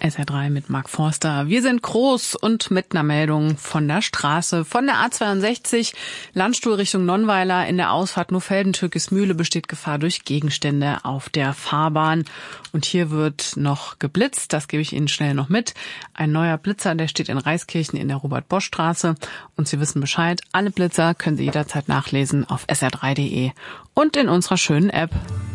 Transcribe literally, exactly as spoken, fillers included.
S R drei mit Mark Forster. Wir sind groß und mit einer Meldung von der Straße. Von der A zweiundsechzig, Landstuhl Richtung Nonnweiler, in der Ausfahrt Nohfelden-Türkismühle besteht Gefahr durch Gegenstände auf der Fahrbahn. Und hier wird noch geblitzt, das gebe ich Ihnen schnell noch mit. Ein neuer Blitzer, der steht in Reiskirchen in der Robert-Bosch-Straße. Und Sie wissen Bescheid, alle Blitzer können Sie jederzeit nachlesen auf S R drei Punkt de und in unserer schönen App.